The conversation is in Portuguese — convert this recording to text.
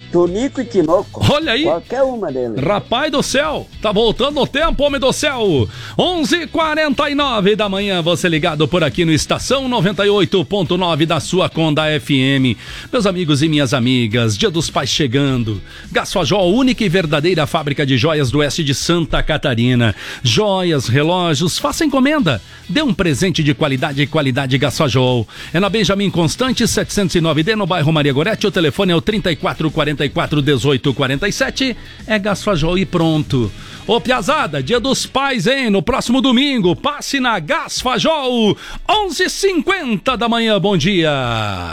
Tunico e Tinoco. Olha aí. Qualquer uma deles. Rapaz do céu, tá voltando o tempo, homem do céu. 11h49 da manhã, você ligado por aqui no Estação 98.9 da sua Conda FM. Meus amigos e minhas amigas, Dia dos Pais chegando. Gasfajol, única e verdadeira fábrica de joias do oeste de Santa Catarina. Joias, relógios, faça encomenda. Dê um presente de qualidade Gasfajol. É na Benjamin Constante, 709D, no bairro Maria Gorete. O telefone é o 3444-1847. É Gasfajol e pronto. Ô piazada, Dia dos Pais, hein? No próximo domingo, passe na Gasfajol, 11h50 da manhã. Bom dia.